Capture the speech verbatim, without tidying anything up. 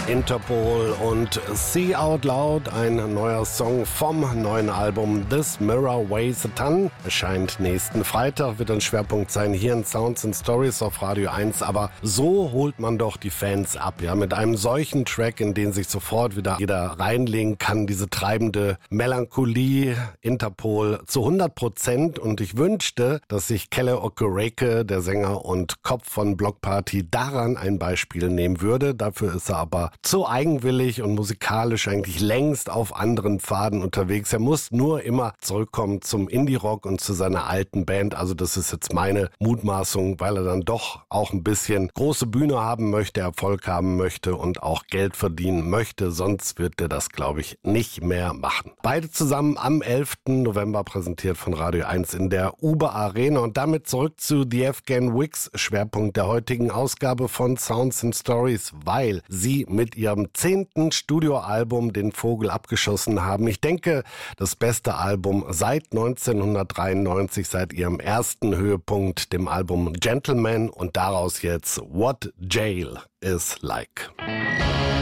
Interpol und See Out Loud, ein neuer Song vom neuen Album This Mirror Weighs a Ton. Erscheint nächsten Freitag, wird ein Schwerpunkt sein hier in Sounds and Stories auf Radio eins. Aber so holt man doch die Fans ab, ja, mit einem solchen Track, in den sich sofort wieder jeder reinlegen kann. Diese treibende Melancholie, Interpol zu hundert Prozent. Und ich wünschte, dass sich Kele Okereke, der Sänger und Kopf von Bloc Party, daran ein Beispiel nehmen würde. Dafür ist er aber zu eigenwillig und musikalisch eigentlich längst auf anderen Pfaden unterwegs. Er muss nur immer zurückkommen zum Indie-Rock und zu seiner alten Band. Also das ist jetzt meine Mutmaßung, weil er dann doch auch ein bisschen große Bühne haben möchte, Erfolg haben möchte und auch Geld verdienen möchte. Sonst wird er das, glaube ich, nicht mehr machen. Beide zusammen am elften November präsentiert von Radio eins in der Uber Arena. Und damit zurück zu The Afghan Wigs, Schwerpunkt der heutigen Ausgabe von Sounds and Stories, weil sie mit ihrem zehnten Studioalbum den Vogel abgeschossen haben. Ich denke, das beste Album seit neunzehnhundertdreiundneunzig, seit ihrem ersten Höhepunkt, dem Album Gentleman, und daraus jetzt What Jail is Like.